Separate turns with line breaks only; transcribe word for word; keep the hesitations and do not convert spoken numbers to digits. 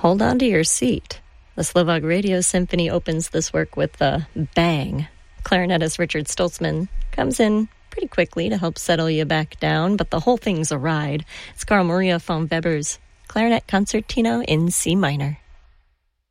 hold on to your seat. The Slovak Radio Symphony opens this work with a bang. Clarinetist Richard Stoltzman comes in pretty quickly to help settle you back down, but the whole thing's a ride. It's Carl Maria von Weber's Clarinet Concertino in C minor.